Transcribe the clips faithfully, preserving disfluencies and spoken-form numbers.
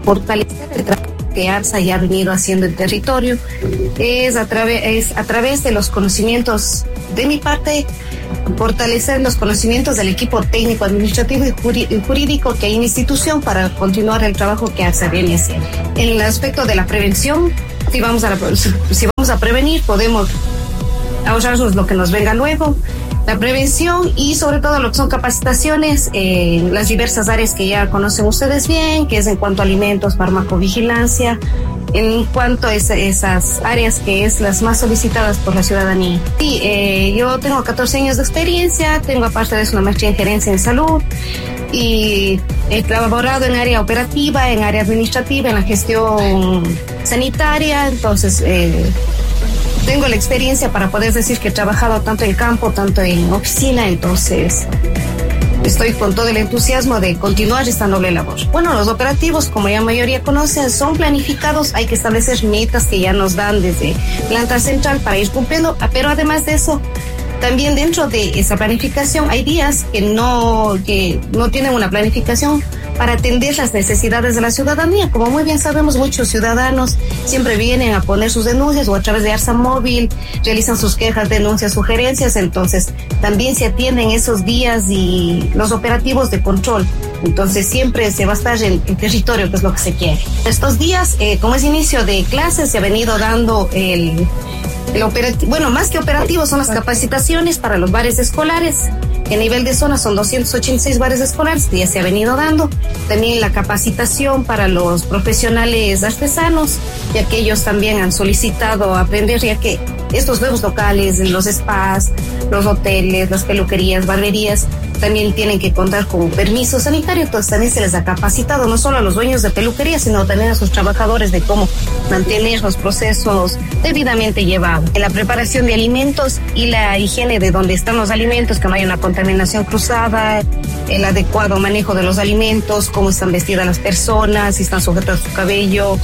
fortalecer el trabajo que ARSA ya ha venido haciendo en territorio, es a, través, es a través de los conocimientos de mi parte, fortalecer los conocimientos del equipo técnico, administrativo y jurídico que hay en la institución para continuar el trabajo que ARSA viene haciendo. En el aspecto de la prevención, si vamos a, la, si, si vamos a prevenir, podemos ahorrarnos lo que nos venga luego. La prevención y sobre todo lo que son capacitaciones en las diversas áreas que ya conocen ustedes bien, que es en cuanto a alimentos, farmacovigilancia, en cuanto a esa, esas áreas que es las más solicitadas por la ciudadanía. Sí, eh, yo tengo catorce años de experiencia, tengo aparte de eso una maestría en gerencia en salud y he trabajado en área operativa, en área administrativa, en la gestión sanitaria, entonces... Eh, Tengo la experiencia para poder decir que he trabajado tanto en campo, tanto en oficina, entonces estoy con todo el entusiasmo de continuar esta noble labor. Bueno, los operativos, como ya mayoría conocen, son planificados, hay que establecer metas que ya nos dan desde planta central para ir cumpliendo, pero además de eso, también dentro de esa planificación hay días que no, que no tienen una planificación para atender las necesidades de la ciudadanía. Como muy bien sabemos, muchos ciudadanos siempre vienen a poner sus denuncias o a través de ARSA Móvil realizan sus quejas, denuncias, sugerencias, entonces también se atienden esos días y los operativos de control. Entonces siempre se va a estar en el territorio, que es lo que se quiere. Estos días, eh, como es inicio de clases, se ha venido dando el... El operativo, bueno, más que operativos son las capacitaciones para los bares escolares. A nivel de zona son doscientos ochenta y seis bares escolares que ya se ha venido dando. También la capacitación para los profesionales artesanos, ya que ellos también han solicitado aprender, ya que estos nuevos locales, los spas, los hoteles, las peluquerías, barberías, también tienen que contar con permiso sanitario, entonces también se les ha capacitado no solo a los dueños de peluquería, sino también a sus trabajadores de cómo mantener los procesos debidamente llevados. En la preparación de alimentos y la higiene de donde están los alimentos, que no haya una contaminación cruzada, el adecuado manejo de los alimentos, cómo están vestidas las personas, si están sujetas a su cabello,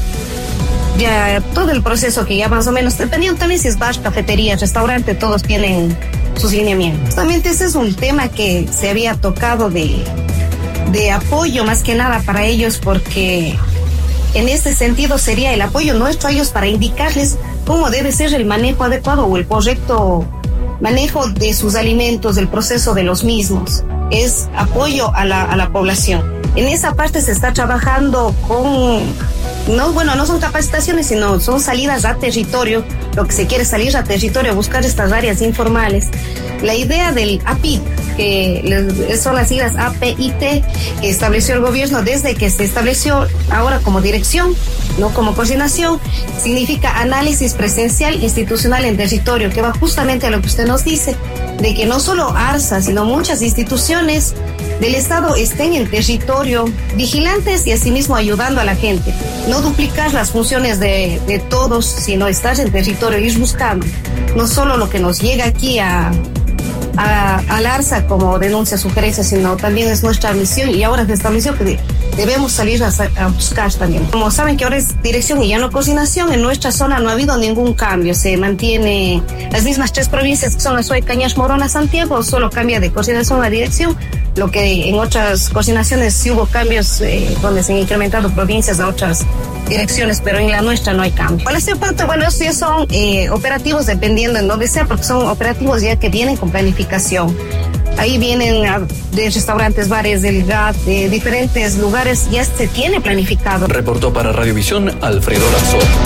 ya todo el proceso que ya más o menos, dependiendo también si es bar, cafetería, restaurante, todos tienen sus lineamientos. Justamente ese es un tema que se había tocado de, de apoyo más que nada para ellos, porque en este sentido sería el apoyo nuestro a ellos para indicarles cómo debe ser el manejo adecuado o el correcto manejo de sus alimentos, del proceso de los mismos. Es apoyo a la, a la población. En esa parte se está trabajando con, no, bueno, no son capacitaciones, sino son salidas a territorio. Lo que se quiere es salir a territorio a buscar estas áreas informales. La idea del A P I T, que son las siglas A P I T, que estableció el gobierno desde que se estableció ahora como dirección, no como coordinación, significa análisis presencial institucional en territorio, que va justamente a lo que usted nos dice, de que no solo ARSA, sino muchas instituciones del Estado estén en territorio vigilantes y asimismo ayudando a la gente. No duplicar las funciones de, de todos, sino estar en territorio, ir buscando no solo lo que nos llega aquí a, a, al ARSA como denuncia, sugerencia, sino también es nuestra misión, y ahora se estableció que debemos salir a, a buscar también. Como saben que ahora es dirección y ya no coordinación, en nuestra zona no ha habido ningún cambio, se mantiene las mismas tres provincias que son Azuay, Cañas, Morona, Santiago, solo cambia de coordinación a dirección, lo que en otras coordinaciones sí hubo cambios eh, donde se han incrementado provincias a otras direcciones, pero en la nuestra no hay cambio. Para este punto, bueno, estos ya son eh, operativos dependiendo en dónde sea, porque son operativos ya que vienen con planificación. Ahí vienen a, de restaurantes, bares, del G A T, de diferentes lugares, ya se tiene planificado. Reportó para Radiovisión Alfredo Lazo.